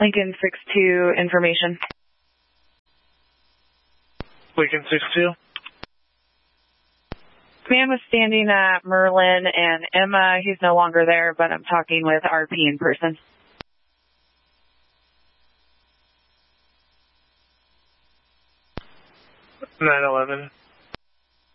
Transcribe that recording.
Lincoln 6-2 information. Lincoln 6-2. Man was standing at Merlin and Emma. He's no longer there, but I'm talking with RP in person. (911)